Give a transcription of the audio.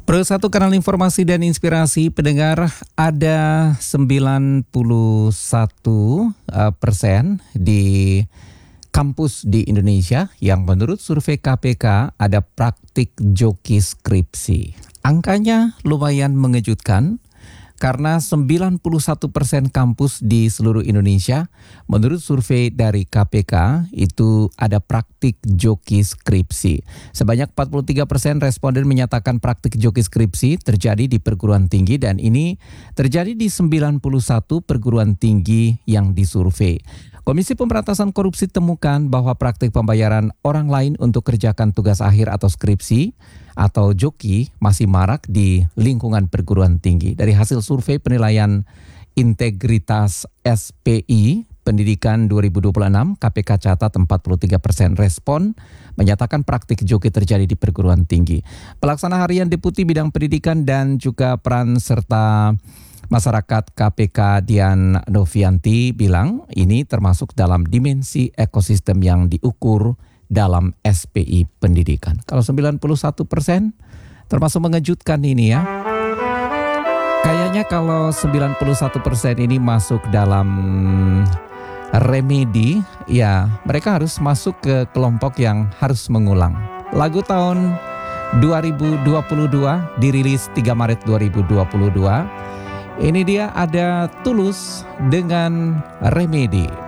Pro satu kanal informasi dan inspirasi pendengar, ada 91% di kampus di Indonesia yang menurut survei KPK ada praktik joki skripsi. Angkanya lumayan mengejutkan karena 91% kampus di seluruh Indonesia menurut survei dari KPK itu ada praktik joki skripsi. Sebanyak 43% responden menyatakan praktik joki skripsi terjadi di perguruan tinggi dan ini terjadi di 91 perguruan tinggi yang disurvei. Komisi Pemberantasan Korupsi temukan bahwa praktik pembayaran orang lain untuk kerjakan tugas akhir atau skripsi atau joki masih marak di lingkungan perguruan tinggi. Dari hasil survei penilaian integritas SPI Pendidikan 2026, KPK catat 43% respon menyatakan praktik joki terjadi di perguruan tinggi. Pelaksana harian Deputi Bidang Pendidikan dan juga peran serta masyarakat KPK Dian Novianti bilang ini termasuk dalam dimensi ekosistem yang diukur dalam SPI pendidikan. Kalau 91% termasuk mengejutkan ini ya. Kayaknya kalau 91% ini masuk dalam remedi, ya mereka harus masuk ke kelompok yang harus mengulang. Lagu tahun 2022 dirilis 3 Maret 2022. Ini dia ada Tulus dengan Remedi.